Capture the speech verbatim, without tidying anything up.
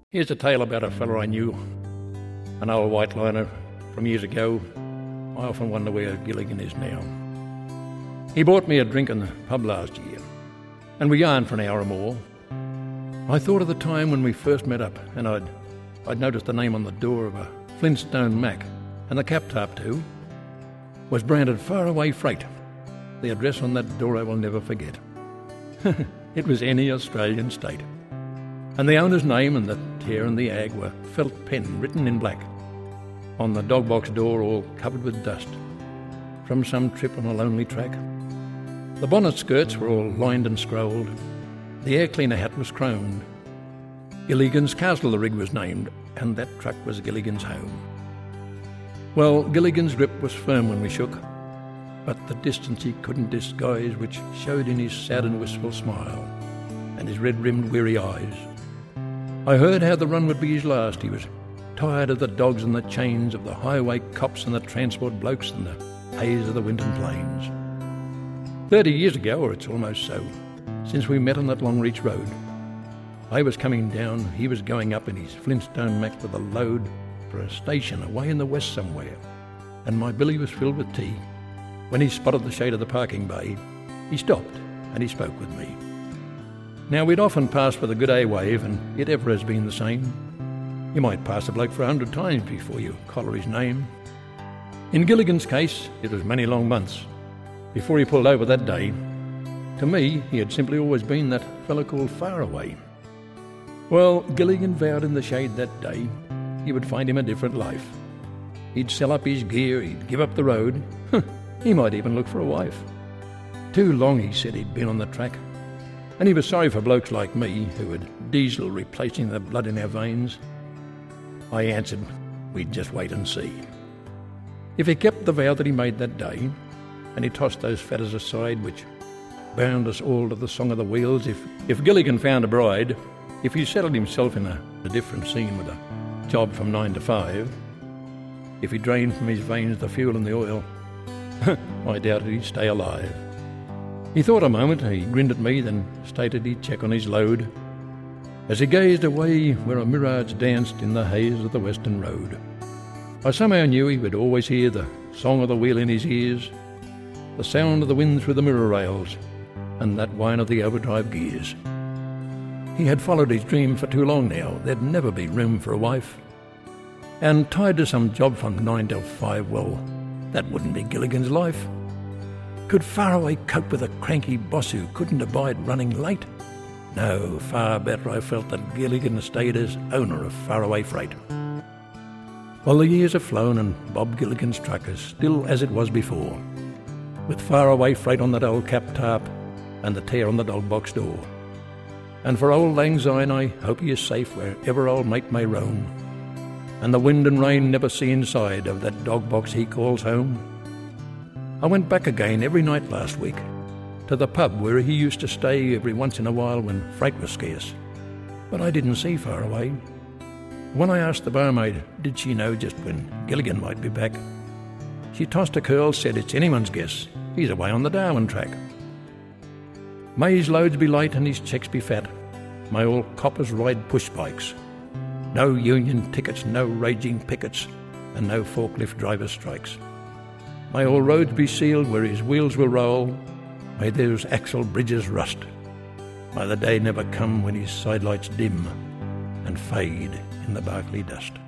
Here's a tale about a fella I knew, an old white liner from years ago. I often wonder where Gilligan is now. He bought me a drink in the pub last year, and we yarned for an hour or more. I thought of the time when we first met up, and I'd, I'd noticed the name on the door of a Flintstone Mac, and the cap tarp too was branded Faraway Freight. The address on that door I will never forget. It was any Australian state. And the owner's name and the tear and the ag were felt pen written in black on the dog box door, all covered with dust from some trip on a lonely track. The bonnet skirts were all lined and scrolled. The air cleaner hat was chromed. Gilligan's Castle the rig was named, and that truck was Gilligan's home. Well, Gilligan's grip was firm when we shook, but the distance he couldn't disguise, which showed in his sad and wistful smile and his red-rimmed weary eyes. I heard how the run would be his last. He was tired of the dogs and the chains, of the highway cops and the transport blokes and the haze of the Winton Plains. Thirty years ago, or it's almost so, since we met on that Long Reach road. I was coming down, he was going up in his Flintstone Mac with a load for a station away in the west somewhere, and my billy was filled with tea. When he spotted the shade of the parking bay, he stopped and he spoke with me. Now, we'd often passed with a good A wave, and it ever has been the same. You might pass a bloke for a hundred times before you collar his name. In Gilligan's case, it was many long months before he pulled over that day. To me, he had simply always been that fellow called Faraway. Well, Gilligan vowed in the shade that day he would find him a different life. He'd sell up his gear, he'd give up the road. He might even look for a wife. Too long, he said, he'd been on the track. And he was sorry for blokes like me, who had diesel replacing the blood in our veins. I answered, we'd just wait and see. If he kept the vow that he made that day, and he tossed those fetters aside which bound us all to the song of the wheels, if, if Gilligan found a bride, if he settled himself in a, a different scene with a job from nine to five, if he drained from his veins the fuel and the oil, I doubted he'd stay alive. He thought a moment, he grinned at me, then stated he'd check on his load, as he gazed away where a mirage danced in the haze of the western road. I somehow knew he would always hear the song of the wheel in his ears, the sound of the wind through the mirror rails, and that whine of the overdrive gears. He had followed his dream for too long now. There'd never be room for a wife. And tied to some job from nine till five, well, that wouldn't be Gilligan's life. Could Faraway cope with a cranky boss who couldn't abide running late? No, far better I felt that Gilligan stayed as owner of Faraway Freight. Well, the years have flown, and Bob Gilligan's truck is still as it was before, with Faraway Freight on that old cap tarp and the tear on the dog box door. And for old Lang Syne, I hope he is safe wherever old mate may roam, and the wind and rain never see inside of that dog box he calls home. I went back again every night last week to the pub where he used to stay every once in a while when freight was scarce, but I didn't see Faraway. When I asked the barmaid did she know just when Gilligan might be back, she tossed a curl, said it's anyone's guess, he's away on the Darwin track. May his loads be light and his checks be fat, may all coppers ride push bikes, no union tickets, no raging pickets, and no forklift driver strikes. May all roads be sealed where his wheels will roll, may those axle bridges rust, may the day never come when his sidelights dim and fade in the Barclay dust.